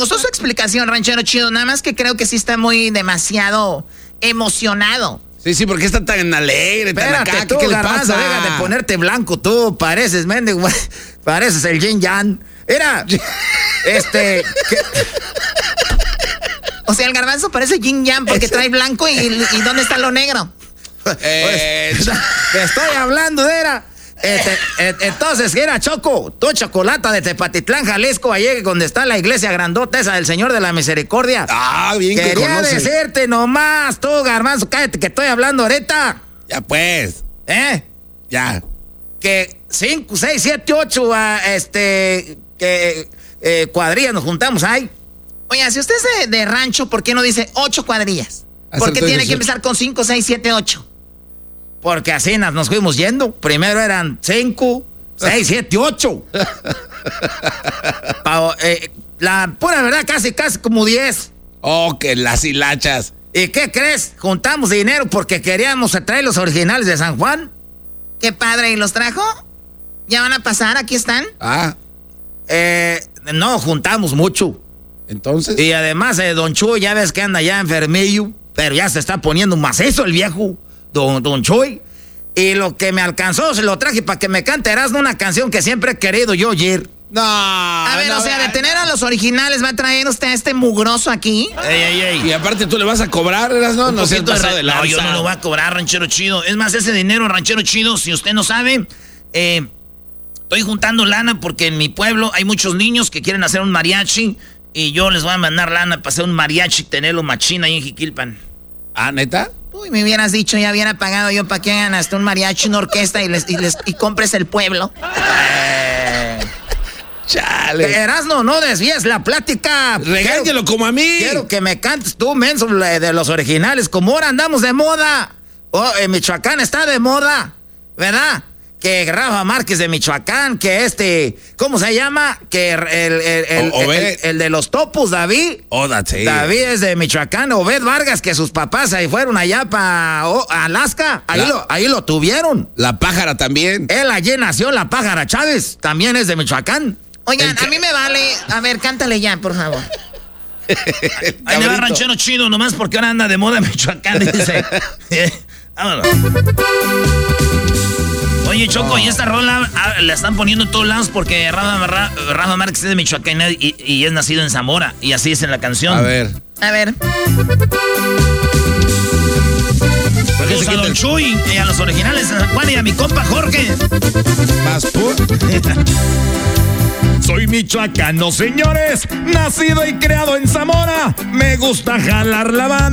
gustó su explicación, ranchero chido. Nada más que creo que sí está muy demasiado emocionado. Sí, porque está tan alegre, tan acá. Tú, ¿Qué le Garbanzo, pasa? deja de ponerte blanco, tú pareces, mendigo, pareces el Yin Yang. Era, O sea, el Garbanzo parece Yin Yang porque trae blanco y ¿dónde está lo negro? Te estoy hablando, era. Entonces, era Choco, tu chocolata de Tepatitlán, Jalisco, allí donde está la iglesia grandota esa del Señor de la Misericordia. Bien que quería conoce. decirte nomás, tú, Garbanzo, cállate que estoy hablando ahorita. Ya pues. Ya. Que 5, 6, 7, 8, cuadrillas nos juntamos ahí. Oye, si usted es de rancho, ¿por qué no dice 8 cuadrillas? ¿Por qué tiene que empezar con 5, 6, 7, 8? Porque así nos fuimos yendo. Primero eran 5, 6, 7, 8. La pura verdad, casi como 10. Oh, que las hilachas. ¿Y qué crees? Juntamos dinero porque queríamos traer los originales de San Juan. Qué padre, ¿y los trajo? ¿Ya van a pasar? ¿Aquí están? No, juntamos mucho. Entonces. Y además, Don Chuy, ya ves que anda ya enfermillo, pero ya se está poniendo macizo el viejo, Don Chuy. Y lo que me alcanzó se lo traje para que me cante Erasmo una canción que siempre he querido yo oír. No. A ver, de tener a los originales, ¿va a traer usted a este mugroso aquí? Y aparte tú le vas a cobrar, Erasmo, no seas pasado de lanza. No, yo no lo voy a cobrar, ranchero chido. Es más, ese dinero, ranchero chido, si usted no sabe, estoy juntando lana porque en mi pueblo hay muchos niños que quieren hacer un mariachi y yo les voy a mandar lana para hacer un mariachi y tenerlo machín ahí en Jiquilpan. ¿Neta? Uy, me hubieras dicho, ya hubiera pagado yo para que hagan hasta un mariachi, una orquesta y compres el pueblo. Chale. Erasmo, no desvíes la plática. Regáñalo como a mí. Quiero que me cantes tú, menso, de los originales. Como ahora andamos de moda. En Michoacán está de moda, ¿verdad? Que Rafa Márquez de Michoacán, que ¿cómo se llama? Que el de los topos, David. David es de Michoacán. Obed Vargas, que sus papás ahí fueron allá para Alaska. Ahí lo tuvieron. La Pájara también. Él allí nació, la Pájara Chávez. También es de Michoacán. Oigan, a mí me vale. A ver, cántale ya, por favor. Ahí le va ranchero chido, nomás porque ahora anda de moda en Michoacán, dice. Vámonos. Oye, Choco, y esta rola la están poniendo en todos lados porque Rafa Márquez es de Michoacán y es nacido en Zamora. Y así es en la canción. A ver. Saludos a Don Chuy y a los originales de San Juan y a mi compa Jorge. Más pur. Soy michoacano, señores, nacido y criado en Zamora. Me gusta jalar la banda.